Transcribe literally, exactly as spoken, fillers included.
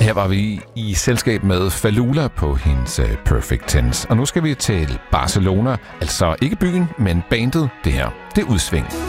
Her var vi i selskab med Falula på hendes Perfect Tense. Og nu skal vi til Barcelona. Altså ikke byen, men bandet. Det her, det er Udsving.